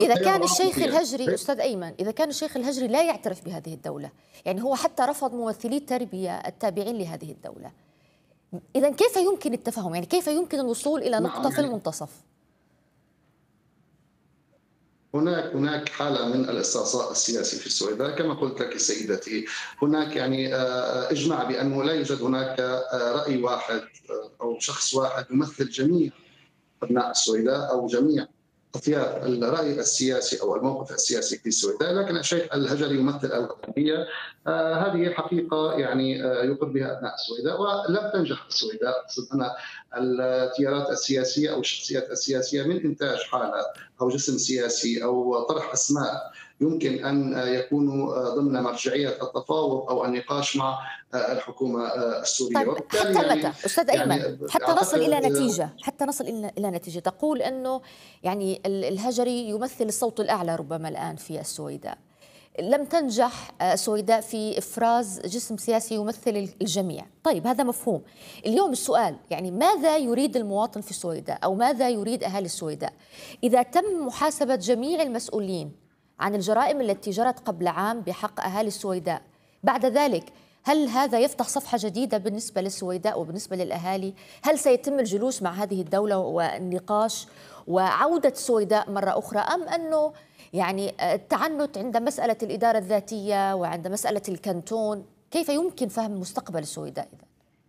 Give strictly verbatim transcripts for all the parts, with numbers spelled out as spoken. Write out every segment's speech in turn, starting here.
إذا كان الشيخ الهجري أستاذ أيمن، إذا كان الشيخ الهجري لا يعترف بهذه الدولة، يعني هو حتى رفض ممثلي التربية التابعين لهذه الدولة، إذا كيف يمكن التفاهم؟ يعني كيف يمكن الوصول إلى نقطة في المنتصف؟ هناك هناك حالة من الاستعصاء السياسي في السويداء كما قلت لك سيدتي. هناك يعني إجماع بأنه لا يوجد هناك رأي واحد أو شخص واحد يمثل جميع أبناء السويداء أو جميع أطياف الرأي السياسي أو الموقف السياسي في السويداء، لكن الشيخ الهجري يمثل الوطنية. آه هذه حقيقة يعني آه يقر بها أبناء السويداء، ولم تنجح السويداء أقصد أنا التيارات السياسية أو الشخصيات السياسية من إنتاج حالة أو جسم سياسي أو طرح أسماء يمكن أن يكونوا ضمن مرجعية التفاوض أو النقاش مع الحكومة السورية. طيب حتى يعني متى أستاذ أيمن يعني حتى نصل إلى نتيجة حتى نصل إلى نتيجة تقول أنه يعني الهجري يمثل الصوت الأعلى ربما الآن في السويداء، لم تنجح السويداء في إفراز جسم سياسي يمثل الجميع. طيب هذا مفهوم. اليوم السؤال يعني ماذا يريد المواطن في السويداء أو ماذا يريد أهالي السويداء إذا تم محاسبة جميع المسؤولين عن الجرائم التي جرت قبل عام بحق أهالي السويداء؟ بعد ذلك هل هذا يفتح صفحة جديدة بالنسبة للسويداء وبالنسبة للأهالي؟ هل سيتم الجلوس مع هذه الدولة والنقاش وعودة السويداء مرة أخرى، أم أنه يعني التعنت عند مسألة الإدارة الذاتية وعند مسألة الكانتون؟ كيف يمكن فهم مستقبل السويداء إذا؟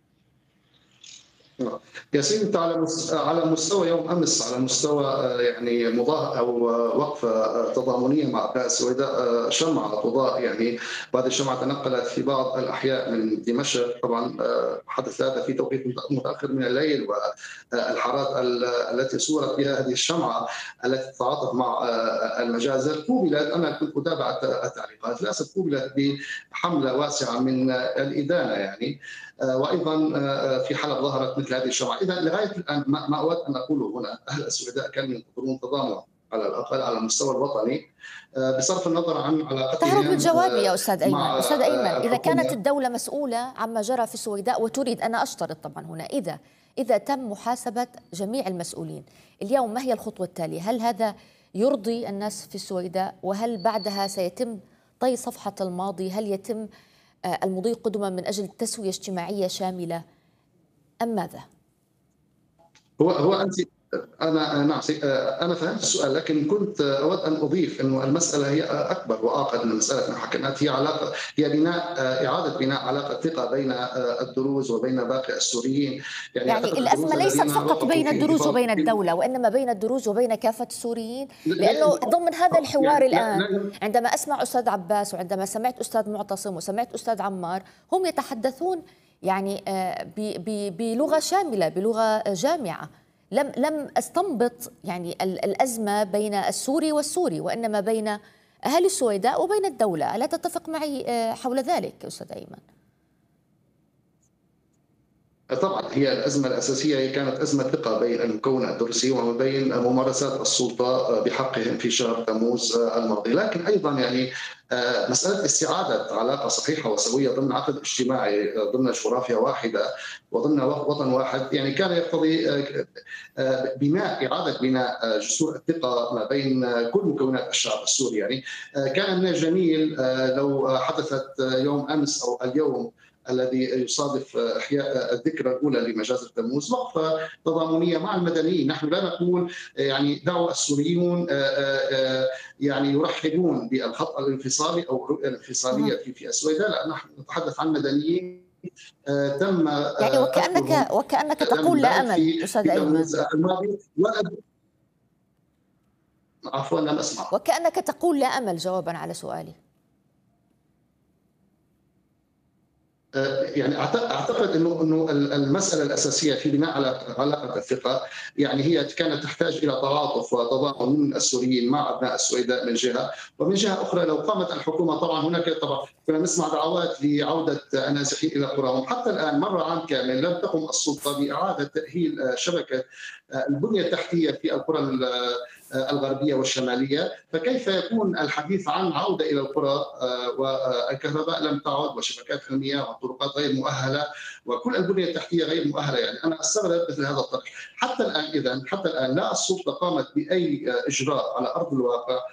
يا سيدي على على مستوى يوم امس، على مستوى يعني مضاء او وقفه تضامنيه مع ابناء السويداء، شمعه تضاء يعني، وهذه الشمعه تنقلت في بعض الاحياء من دمشق. طبعا حدث هذا في توقيت متاخر من الليل، والحارات التي صورت بها هذه الشمعه التي تتعاطف مع المجازر قوبلت، انا كنت اتابع التعليقات، للاسف قوبلت بحمله واسعه من الادانه يعني، وايضا في حلب ظهرت مثل هذه الشمعة. اذا لغايه الان ما اود ان اقوله هنا، اهل السويداء كانوا ينتظرون تضامن على الاقل على المستوى الوطني، بصرف النظر عن علاقتهم. تهرب من جوابي يا استاذ ايمن. استاذ ايمن، اذا كانت الدوله مسؤوله عما جرى في السويداء وتريد، انا اشترط طبعا هنا، اذا اذا تم محاسبه جميع المسؤولين اليوم، ما هي الخطوه التاليه؟ هل هذا يرضي الناس في السويداء؟ وهل بعدها سيتم طي صفحه الماضي؟ هل يتم المضي قدما من أجل تسوية اجتماعية شاملة أم ماذا؟ هو هو أنت أنا نعم أنا فهمت السؤال، لكن كنت أود أن أضيف أنه المسألة هي أكبر وأعقد من مسألة المحاكمات. هي علاقة، هي بناء إعادة بناء علاقة ثقة بين الدروز وبين باقي السوريين. يعني, يعني الأزمة ليست فقط بين الدروز وبين الدولة، وإنما بين الدروز وبين كافة السوريين، لأنه ضمن هذا الحوار يعني الآن عندما أسمع أستاذ عباس وعندما سمعت أستاذ معتصم وسمعت أستاذ عمار، هم يتحدثون يعني بلغة شاملة، بلغة جامعة. لم لم استنبط يعني الأزمة بين السوري والسوري، وإنما بين أهالي السويداء وبين الدولة. ألا تتفق معي حول ذلك أستاذ أيمن؟ طبعا هي الأزمة الأساسية هي كانت أزمة ثقة بين المكون الدروزي وبين ممارسات السلطة بحقهم في شهر تموز الماضي، لكن أيضا يعني مسألة استعادة علاقة صحيحة وسوية ضمن عقد اجتماعي، ضمن جغرافيا واحدة وضمن وطن واحد، يعني كان يقتضي بناء إعادة بناء جسور الثقة ما بين كل مكونات الشعب السوري. يعني كان من الجميل لو حدثت يوم أمس أو اليوم الذي يصادف احياء الذكرى الاولى لمجازر تموز وقفه تضامنيه مع المدنيين. نحن لا نقول يعني دعوا السوريون يعني يرحبون بالخط الانفصالي او الرؤيه الانفصاليه في في السويداء، لا، نحن نتحدث عن مدنيين تم يعني وكانك وكانك تقول لا امل استاذ ايمن. عفوا لم اسمع. وكانك تقول لا امل جوابا على سؤالي. يعني اعتقد انه انه المساله الاساسيه في بناء علاقه الثقه يعني هي كانت تحتاج الى تعاطف وتضامن من السوريين مع ابناء السويداء من جهه، ومن جهه اخرى لو قامت الحكومه، طبعا هناك طبعا كنا نسمع دعوات لعوده النازحين الى قراهم، حتى الان مر عام كامل لم تقم السلطه باعاده تاهيل شبكه البنيه التحتيه في القرى الغربية والشمالية، فكيف يكون الحديث عن عودة إلى القرى والكهرباء لم تعد وشبكات المياه والطرقات غير مؤهلة وكل البنية التحتية غير مؤهلة؟ يعني أنا أستغرب مثل هذا الطرح. حتى الآن إذا حتى الآن لا السلطة قامت بأي إجراء على أرض الواقع